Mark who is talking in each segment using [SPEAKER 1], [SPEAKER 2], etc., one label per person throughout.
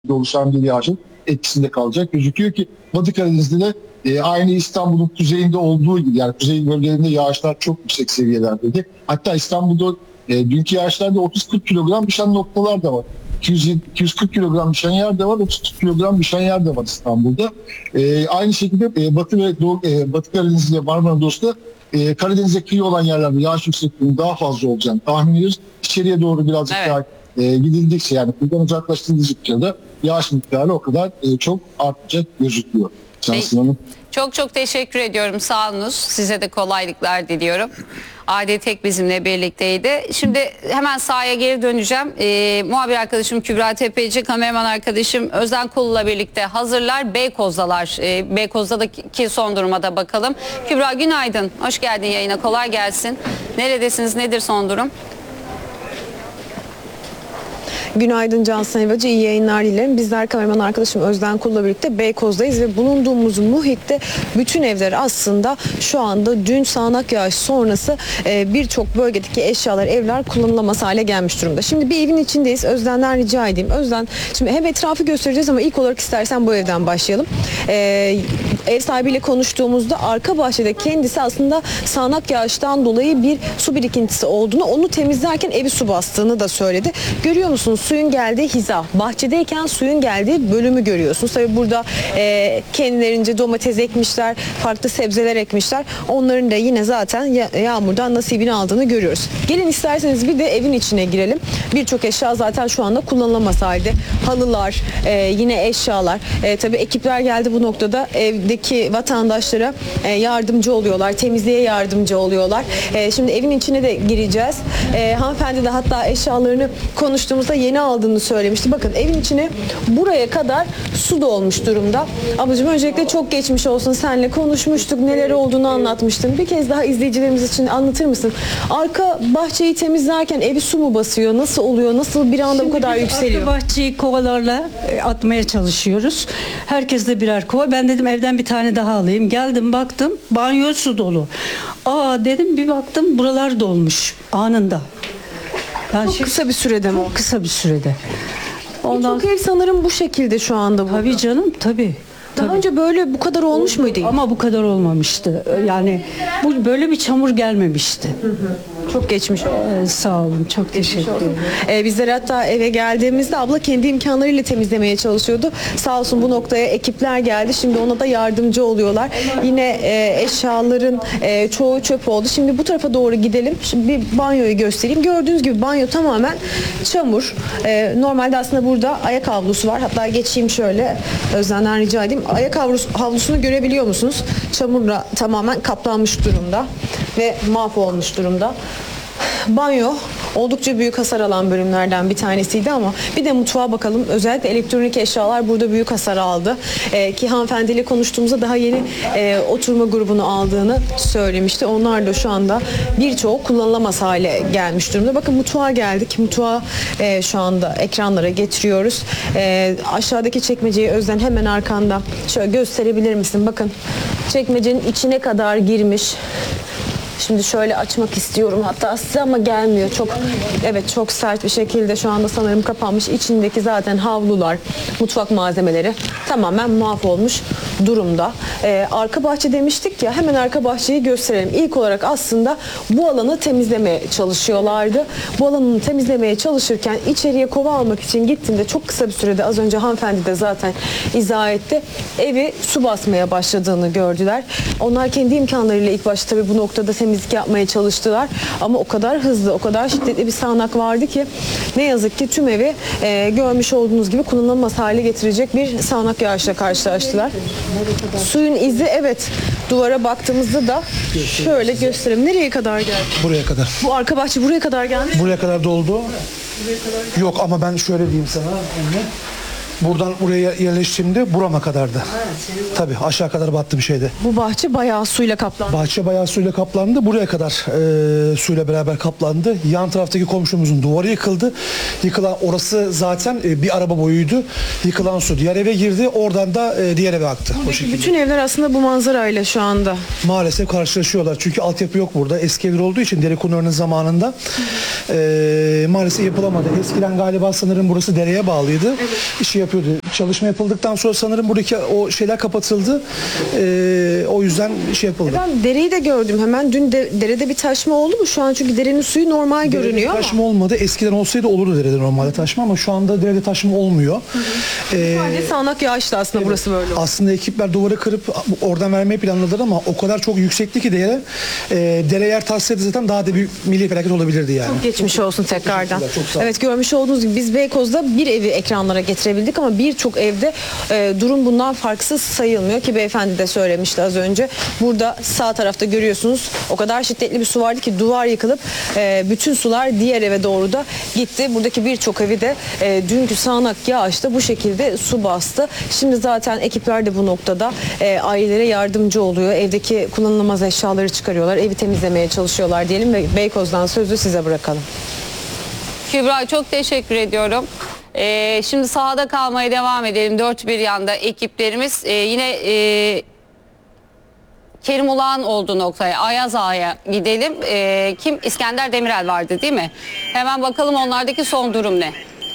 [SPEAKER 1] oluşan bir yağışın etkisinde kalacak. Gözüküyor ki Batı Karadeniz'de de aynı İstanbul'un kuzeyinde olduğu gibi, yani kuzey bölgelerinde yağışlar çok yüksek seviyelerdeydi. Hatta İstanbul'da dünkü yağışlarda 30-40 kilogram düşen noktalar da var. 240 kilogram düşen yer de var, 30 kilogram düşen yer de var İstanbul'da. Aynı şekilde Batı ve Batı Karadeniz'de, Marmara Doğu'da Karadeniz'e kıyı olan yerlerde yağış yüksekliğinin daha fazla olacağını tahmin ediyoruz. İçeriye doğru birazcık daha gidildikçe, yani buradan uzaklaştırıldıkça da yağış miktarı o kadar çok artacak gözüküyor.
[SPEAKER 2] Çok çok teşekkür ediyorum. Sağ olunuz. Size de kolaylıklar diliyorum. Adi Tek bizimle birlikteydi. Şimdi hemen sahaya geri döneceğim. Muhabir arkadaşım Kübra Tepeci, kameraman arkadaşım Özden Kul'la birlikte hazırlar. Beykoz'dalar. Beykoz'daki son duruma da bakalım. Kübra günaydın. Hoş geldin yayına. Kolay gelsin. Neredesiniz? Nedir son durum?
[SPEAKER 3] Günaydın Cansu Evacı, iyi yayınlar dilerim. Bizler kameraman arkadaşım Özden Kul'la birlikte Beykoz'dayız ve bulunduğumuz muhitte bütün evler aslında şu anda dün sağanak yağış sonrası birçok bölgedeki eşyalar, evler kullanılamaz hale gelmiş durumda. Şimdi bir evin içindeyiz. Özden'den rica edeyim. Özden, şimdi hem etrafı göstereceğiz ama ilk olarak istersen bu evden başlayalım. Ev sahibiyle konuştuğumuzda arka bahçede kendisi aslında sağanak yağıştan dolayı bir su birikintisi olduğunu, onu temizlerken evi su bastığını da söyledi. Görüyor musunuz? Suyun geldiği hiza. Bahçedeyken suyun geldiği bölümü görüyorsunuz. Tabii burada kendilerince domates ekmişler, farklı sebzeler ekmişler. Onların da yine zaten yağmurdan nasibini aldığını görüyoruz. Gelin isterseniz bir de evin içine girelim. Birçok eşya zaten şu anda kullanılamaz halde. Halılar, yine eşyalar. Tabii ekipler geldi bu noktada. Evdeki vatandaşlara yardımcı oluyorlar. Temizliğe yardımcı oluyorlar. Şimdi evin içine de gireceğiz. Hanımefendi de hatta eşyalarını konuştuğumuzda yeni aldığını söylemişti. Bakın evin içine buraya kadar su dolmuş durumda. Ablacığım öncelikle çok geçmiş olsun. Seninle konuşmuştuk. Neler olduğunu anlatmıştım. Bir kez daha izleyicilerimiz için anlatır mısın? Arka bahçeyi temizlerken evi su mu basıyor? Nasıl oluyor? Nasıl bir anda bu kadar yükseliyor?
[SPEAKER 4] Arka bahçeyi kovalarla atmaya çalışıyoruz. Herkes de birer kova. Ben dedim evden bir tane daha alayım. Geldim baktım banyo su dolu. Aa dedim, bir baktım buralar dolmuş anında.
[SPEAKER 3] Çok kısa bir sürede mi?
[SPEAKER 4] Kısa bir sürede.
[SPEAKER 3] Birçok ev sanırım bu şekilde şu anda burada.
[SPEAKER 4] Tabii canım, tabii.
[SPEAKER 3] Daha önce böyle bu kadar olmuş muydu?
[SPEAKER 4] Ama bu kadar olmamıştı. Yani böyle bir çamur gelmemişti.
[SPEAKER 3] Çok geçmiş olsun.
[SPEAKER 4] Sağ olun, çok teşekkür ederim.
[SPEAKER 3] Bizler hatta eve geldiğimizde abla kendi imkanlarıyla temizlemeye çalışıyordu. Sağ olsun bu noktaya ekipler geldi. Şimdi ona da yardımcı oluyorlar. Yine eşyaların çoğu çöp oldu. Şimdi bu tarafa doğru gidelim. Şimdi bir banyoyu göstereyim. Gördüğünüz gibi banyo tamamen çamur. Normalde aslında burada ayak havlusu var. Hatta geçeyim şöyle. Özden'den rica edeyim. Ayak havlusunu görebiliyor musunuz? Çamurla tamamen kaplanmış durumda ve mahvolmuş durumda. Banyo oldukça büyük hasar alan bölümlerden bir tanesiydi ama bir de mutfağa bakalım. Özellikle elektronik eşyalar burada büyük hasar aldı. Ki hanımefendiyle konuştuğumuzda daha yeni oturma grubunu aldığını söylemişti. Onlar da şu anda birçoğu kullanılamaz hale gelmiş durumda. Bakın mutfağa geldik. Mutfağı şu anda ekranlara getiriyoruz. Aşağıdaki çekmeceyi Özden hemen arkanda şöyle gösterebilir misin? Bakın çekmecenin içine kadar girmiş. Şimdi şöyle açmak istiyorum hatta size ama gelmiyor. Çok sert bir şekilde şu anda sanırım kapanmış. İçindeki zaten havlular, mutfak malzemeleri tamamen mahvolmuş durumda. Arka bahçe demiştik ya, hemen arka bahçeyi gösterelim. İlk olarak aslında bu alanı temizlemeye çalışıyorlardı. Bu alanı temizlemeye çalışırken içeriye kova almak için gittiğinde çok kısa bir sürede, az önce hanımefendi de zaten izah etti, evi su basmaya başladığını gördüler. Onlar kendi imkanlarıyla ilk başta tabii bu noktada temizlik yapmaya çalıştılar ama o kadar hızlı, o kadar şiddetli bir sağanak vardı ki ne yazık ki tüm evi görmüş olduğunuz gibi kullanılamaz hale getirecek bir sağanak yağışla karşılaştılar. Suyun izi, evet, duvara baktığımızda da şöyle göstereyim. Nereye kadar geldi?
[SPEAKER 5] Buraya kadar.
[SPEAKER 3] Bu arka bahçe buraya kadar geldi.
[SPEAKER 5] Buraya kadar doldu. Yok ama ben şöyle diyeyim sana. Buradan buraya yerleştiğimde burama kadardı. Tabii aşağı kadar battı bir şeydi.
[SPEAKER 3] Bu bahçe bayağı suyla kaplandı.
[SPEAKER 5] Bahçe bayağı suyla kaplandı. Buraya kadar suyla beraber kaplandı. Yan taraftaki komşumuzun duvarı yıkıldı. Yıkılan orası zaten bir araba boyuydu. Yıkılan su diğer eve girdi. Oradan da diğer eve aktı.
[SPEAKER 3] Bütün evler aslında bu manzarayla şu anda.
[SPEAKER 5] Maalesef karşılaşıyorlar. Çünkü altyapı yok burada. Eski evler olduğu için dere kunlarının zamanında maalesef yapılamadı. Eskiden galiba sanırım burası dereye bağlıydı. İşi yapıyordu. Çalışma yapıldıktan sonra sanırım buradaki o şeyler kapatıldı. O yüzden şey yapıldı.
[SPEAKER 3] Ben dereyi de gördüm hemen. Dün derede bir taşma oldu mu? Şu an çünkü derenin suyu normal görünüyor ama.
[SPEAKER 5] Taşma olmadı. Eskiden olsaydı olurdu derede normalde taşma ama şu anda derede taşma olmuyor.
[SPEAKER 3] Sadece sağanak yağışlı aslında burası böyle oldu.
[SPEAKER 5] Aslında ekipler duvarı kırıp oradan vermeyi planladılar ama o kadar çok yüksekti ki dere yer taşsaydı zaten daha da büyük milli felaket olabilirdi yani.
[SPEAKER 3] Geçmiş olsun tekrardan.
[SPEAKER 5] Çok sağ olun.
[SPEAKER 3] Evet, görmüş olduğunuz gibi biz Beykoz'da bir evi ekranlara getirebildik ama birçok evde durum bundan farksız sayılmıyor ki beyefendi de söylemişti az önce. Burada sağ tarafta görüyorsunuz o kadar şiddetli bir su vardı ki duvar yıkılıp bütün sular diğer eve doğru da gitti. Buradaki birçok evi de dünkü sağanak yağışta bu şekilde su bastı. Şimdi zaten ekipler de bu noktada ailelere yardımcı oluyor. Evdeki kullanılamaz eşyaları çıkarıyorlar. Evi temizlemeye çalışıyorlar diyelim ve Beykoz'dan sözü size bırakalım.
[SPEAKER 2] Kübra, çok teşekkür ediyorum. Şimdi sahada kalmaya devam edelim. Dört bir yanda ekiplerimiz yine Kerim Ulağ'ın olduğu noktaya, Ayaz Ağa'ya gidelim. Kim? İskender Demirel vardı değil mi? Hemen bakalım onlardaki son durum ne?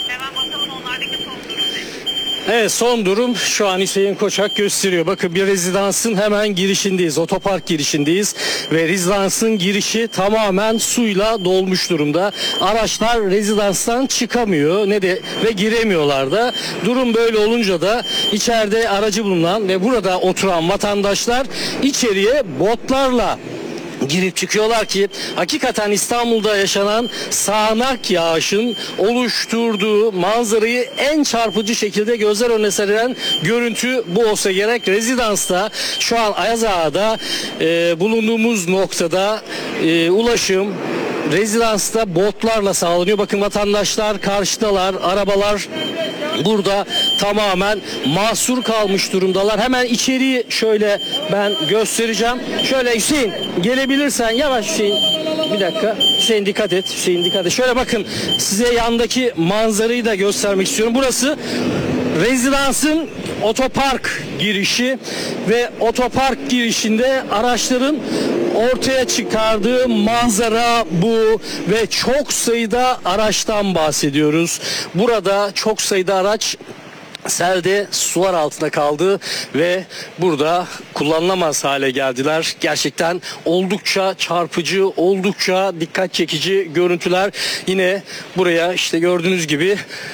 [SPEAKER 6] Evet, son durum şu an Hüseyin Koçak gösteriyor. Bakın bir rezidansın hemen girişindeyiz. Otopark girişindeyiz. Ve rezidansın girişi tamamen suyla dolmuş durumda. Araçlar rezidanstan çıkamıyor ve giremiyorlar da. Durum böyle olunca da içeride aracı bulunan ve burada oturan vatandaşlar içeriye botlarla girip çıkıyorlar ki hakikaten İstanbul'da yaşanan sağanak yağışın oluşturduğu manzarayı en çarpıcı şekilde gözler önüne serilen görüntü bu olsa gerek. Rezidansta şu an Ayaz Ağa'da bulunduğumuz noktada ulaşım rezidansta botlarla sağlanıyor. Bakın vatandaşlar karşıdalar, arabalar burada tamamen mahsur kalmış durumdalar. Hemen içeriği şöyle ben göstereceğim. Şöyle Hüseyin gelebilirsen, yavaş Hüseyin. Bir dakika. Hüseyin dikkat et. Hüseyin dikkat et. Şöyle bakın, size yandaki manzarayı da göstermek istiyorum. Burası rezidansın otopark girişi ve otopark girişinde araçların ortaya çıkardığı manzara bu ve çok sayıda araçtan bahsediyoruz. Burada çok sayıda araç selde sular altında kaldı ve burada kullanılamaz hale geldiler. Gerçekten oldukça çarpıcı, oldukça dikkat çekici görüntüler. Yine buraya işte gördüğünüz gibi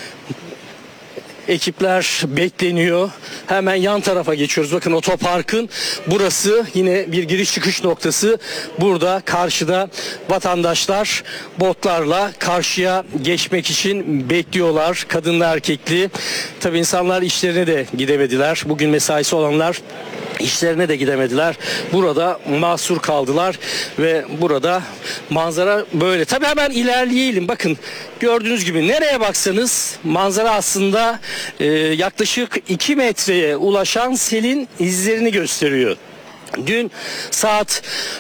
[SPEAKER 6] ekipler bekleniyor. Hemen yan tarafa geçiyoruz. Bakın otoparkın burası yine bir giriş çıkış noktası. Burada karşıda vatandaşlar botlarla karşıya geçmek için bekliyorlar. Kadınlı erkekli. Tabii insanlar işlerine de gidemediler. Bugün mesaisi olanlar işlerine de gidemediler. Burada mahsur kaldılar ve burada manzara böyle. Tabii hemen ilerleyelim. Bakın gördüğünüz gibi nereye baksanız manzara aslında yaklaşık 2 metreye ulaşan selin izlerini gösteriyor. Dün saat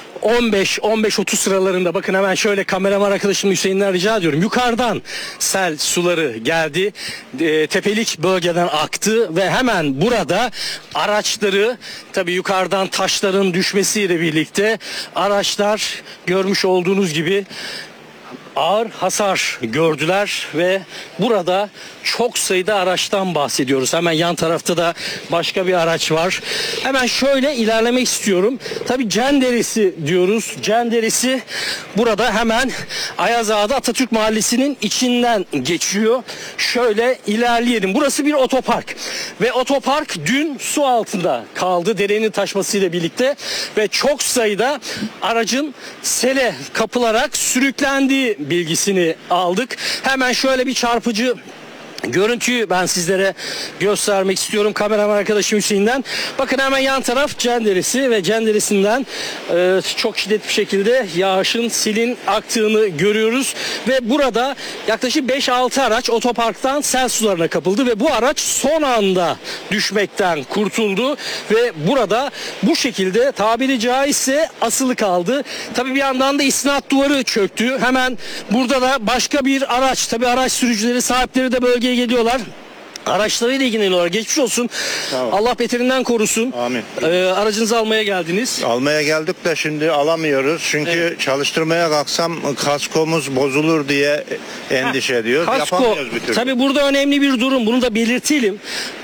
[SPEAKER 6] 15-30 sıralarında bakın hemen şöyle kameraman arkadaşım Hüseyin'den rica ediyorum. Yukarıdan sel suları geldi. Tepelik bölgeden aktı ve hemen burada araçları tabii yukarıdan taşların düşmesiyle birlikte araçlar görmüş olduğunuz gibi ağır hasar gördüler ve burada çok sayıda araçtan bahsediyoruz. Hemen yan tarafta da başka bir araç var. Hemen şöyle ilerlemek istiyorum. Tabii Cenderesi diyoruz. Cenderesi burada hemen Ayaz Ağa'da Atatürk Mahallesi'nin içinden geçiyor. Şöyle ilerleyelim. Burası bir otopark ve otopark dün su altında kaldı derenin taşmasıyla birlikte ve çok sayıda aracın sele kapılarak sürüklendiği bilgisini aldık. Hemen şöyle bir çarpıcı görüntüyü ben sizlere göstermek istiyorum kameraman arkadaşım Hüseyin'den. Bakın hemen yan taraf Cenderesi ve Cenderesi'nden çok şiddetli bir şekilde yağışın, silin aktığını görüyoruz. Ve burada yaklaşık 5-6 araç otoparktan sel sularına kapıldı ve bu araç son anda düşmekten kurtuldu ve burada bu şekilde tabiri caizse asılı kaldı. Tabii bir yandan da isnat duvarı çöktü. Hemen burada da başka bir araç, tabii araç sürücüleri, sahipleri de bölgeye geliyorlar. araçlarıyla ilgileniyorlar. Geçmiş olsun.
[SPEAKER 7] Sağ ol.
[SPEAKER 6] Allah beterinden korusun.
[SPEAKER 7] Amin.
[SPEAKER 6] Aracınızı almaya geldiniz.
[SPEAKER 7] Almaya geldik de şimdi alamıyoruz. Çünkü çalıştırmaya kalksam kaskomuz bozulur diye endişe ediyoruz.
[SPEAKER 6] Kasko
[SPEAKER 7] Yapamıyoruz bir türlü.
[SPEAKER 6] tabii burada önemli bir durum. Bunu da belirtelim.